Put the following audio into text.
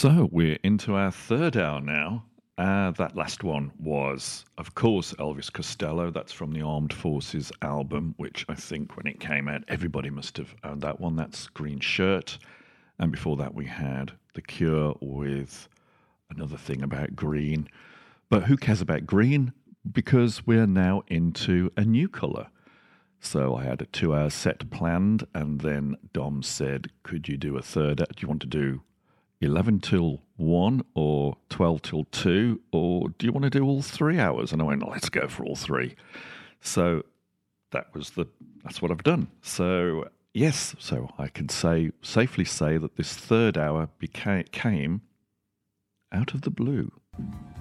So we're into our third hour now. That last one was, of course, Elvis Costello. That's from the Armed Forces album, which I think when it came out, everybody must have owned that one. That's Green Shirt. And before that, we had The Cure with Another Thing About Green. But who cares about green? Because we're now into a new colour. So I had a 2-hour set planned, and then Dom said, could you do a third? Do you want to do 11 till 1 or 12 till 2, or do you want to do all 3 hours? And I went, let's go for all 3. So that's what I've done. So yes, so I can safely say that this third hour came out of the blue.